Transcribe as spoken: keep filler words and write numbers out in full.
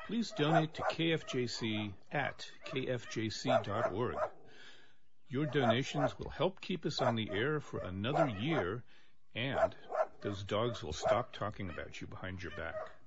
please donate to K F J C at k f j c dot org. Your donations will help keep us on the air for another year, and those dogs will stop talking about you behind your back.